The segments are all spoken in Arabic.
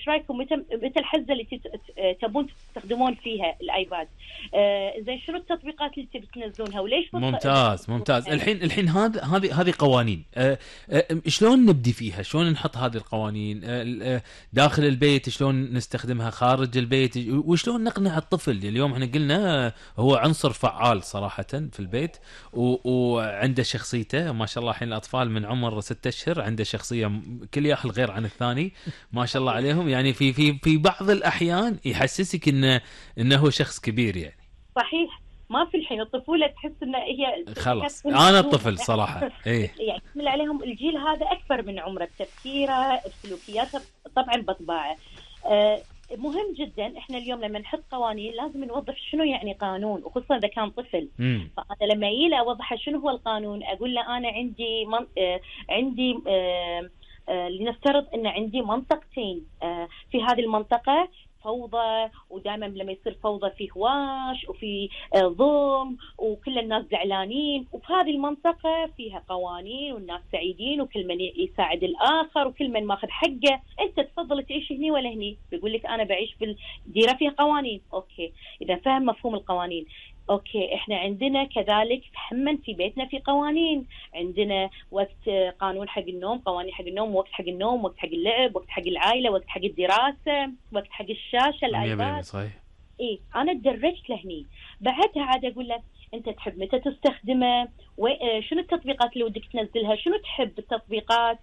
ايش رايكم متى الحزه اللي تبون تستخدمون فيها الايباد؟ زين شنو التطبيقات اللي تبي تنزلونها وليش؟ ممتاز. الحين هذه قوانين. شلون نبدي فيها؟ شلون نحط هذه القوانين داخل البيت؟ شلون نستخدمها خارج البيت؟ وشلون نقنع الطفل؟ اليوم احنا قلنا هو عنصر فعال صراحه في البيت، وعنده شخصيته ما شاء الله. الحين الاطفال من عمر 6 اشهر عنده شخصيه كل ياحل غير عن الثاني ما شاء الله عليهم. يعني في بعض الاحيان يحسسك انه هو شخص كبير يعني. صحيح. ما في الحين الطفوله تحس ان هي خلاص انا الطفل صراحه ايه يعني يحمل عليهم الجيل هذا اكثر من عمره بتفكيره بسلوكياته طبعا بطباعه. مهم جدا احنا اليوم لما نحط قوانين لازم نوضح شنو يعني قانون، وخصوصا اذا كان طفل. فانا لما يجي له اوضح شنو هو القانون، اقول له انا عندي لنفترض ان عندي منطقتين، في هذه المنطقه فوضى، ودائما لما يصير فوضى فيه هواش وفي ظلم وكل الناس زعلانين، وفي هذه المنطقة فيها قوانين والناس سعيدين وكل من يساعد الآخر وكل من ماخذ حقه. أنت تفضل تعيش هني ولا هني؟ بيقول لك أنا بعيش بالديرة فيها قوانين. أوكي، إذا فهم مفهوم القوانين. اوكي، احنا عندنا كذلك همًا في بيتنا في قوانين، عندنا وقت قانون حق النوم، قوانين حق النوم، وقت حق النوم، وقت حق اللعب، وقت حق العائله، وقت حق الدراسه، وقت حق الشاشه الايباد. صحيح. ايه انا تدرجت لهني. بعدها عاد اقول له انت تحب متى تستخدمه، شنو التطبيقات اللي ودك تنزلها، شنو تحب التطبيقات،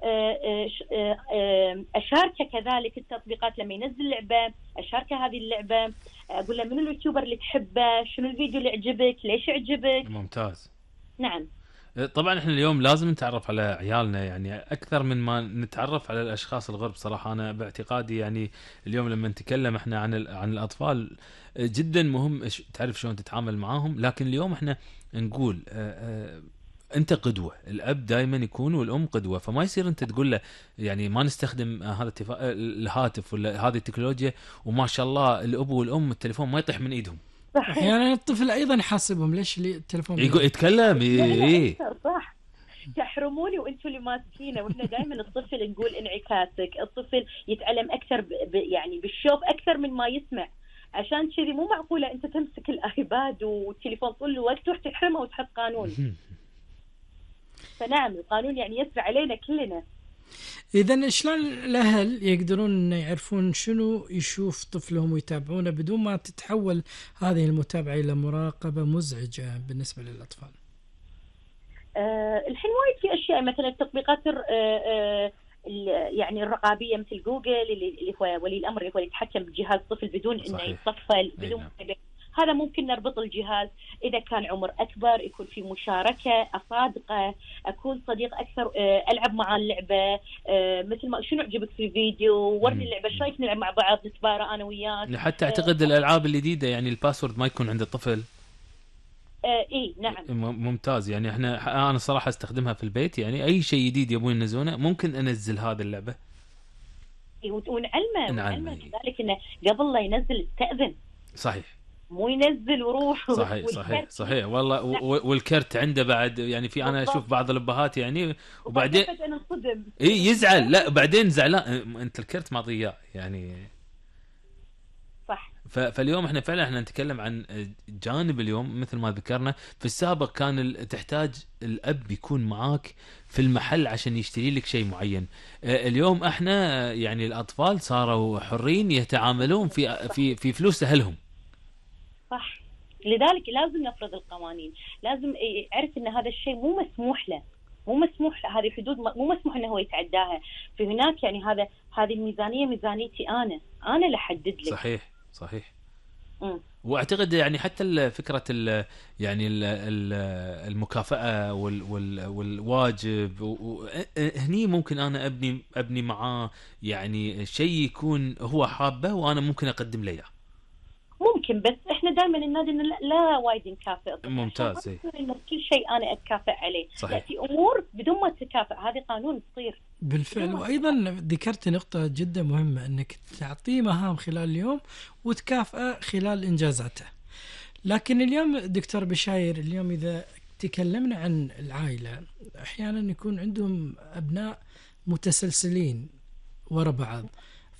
أشاركه كذلك التطبيقات. لما ينزل لعبة أشاركه هذه اللعبة، أقول له من اليوتيوبر اللي تحبه، شنو الفيديو اللي عجبك، ليش عجبك. ممتاز. نعم. طبعا احنا اليوم لازم نتعرف على عيالنا يعني اكثر من ما نتعرف على الاشخاص الغرب. صراحه انا باعتقادي يعني اليوم لما نتكلم احنا عن الاطفال جدا مهم تعرف شلون تتعامل معاهم. لكن اليوم احنا نقول انت قدوه، الاب دائما يكون والام قدوه، فما يصير انت تقول له يعني ما نستخدم هذا الهاتف ولا هذه التكنولوجيا وما شاء الله الاب والام التليفون ما يطيح من ايدهم. احيانا الطفل ايضا يحاسبهم ليش التليفون يتكلم ايه صح، تحرموني وانتم اللي ماسكينه. واحنا دائما الطفل نقول انعكاسك، الطفل يتعلم اكثر يعني بالشوف اكثر من ما يسمع. عشان كذي مو معقوله انت تمسك الايباد والتليفون طول الوقت وتحرمه وتحط قانون. فنعم القانون يعني يسري علينا كلنا. إذن شلون الأهل يقدرون يعرفون شنو يشوف طفلهم ويتابعونه بدون ما تتحول هذه المتابعة إلى مراقبة مزعجة بالنسبة للأطفال؟ الحين وايد في أشياء، مثلا التطبيقات يعني الرقابية مثل جوجل اللي هو ولي الأمر اللي هو يتحكم بجهاز الطفل بدون إنه يتصل بدون هذا ممكن نربط الجهاز. إذا كان عمر أكبر يكون في مشاركة، أصادقه، أكون صديق أكثر، ألعب مع اللعبة، مثل ما شنو عجبك في الفيديو، ورني اللعبة، ايش رايك نلعب مع بعض، نتبارى أنا وياك. حتى أعتقد الألعاب الجديدة يعني الباسورد ما يكون عند الطفل. إيه نعم. ممتاز. يعني أنا صراحة استخدمها في البيت، يعني أي شيء جديد يبون ينزلونه ممكن أنزل هذه اللعبة. ونعلمه كذلك إنه قبل لا ينزل استأذن. صحيح. مو ينزل وروح. صحيح والله. والكرت عنده بعد يعني في انا اشوف بعض الابهات يعني وبعدين يزعل. لا بعدين زعلان انت الكرت ما ضيع يعني. صح. فاليوم احنا فعلا نتكلم عن جانب اليوم مثل ما ذكرنا. في السابق كان تحتاج الاب يكون معاك في المحل عشان يشتري لك شيء معين. اليوم احنا يعني الاطفال صاروا حرين يتعاملون في فلوس اهلهم. صح. لذلك لازم نفرض القوانين، لازم يعرف ان هذا الشيء مو مسموح له، هذه حدود مو مسموح انه هو يتعداها. في هناك يعني هذه الميزانيه ميزانيتي انا اللي احدد لك. صحيح. واعتقد يعني حتى فكره يعني المكافاه والواجب هني ممكن انا ابني معاه يعني شيء يكون هو حابه وانا ممكن اقدم له اياه. ممكن، بس احنا دائما النادي لا وايد نكافئ. ممتاز. إن كل شيء انا اتكافئ عليه. صحيح. في امور بدون ما تكافئ هذه قانون تصير بالفعل. وايضا ذكرت نقطه جدا مهمه انك تعطيه مهام خلال اليوم وتكافئه خلال انجازاته. لكن اليوم دكتور بشاير، اليوم اذا تكلمنا عن العائله احيانا يكون عندهم ابناء متسلسلين وراء بعض،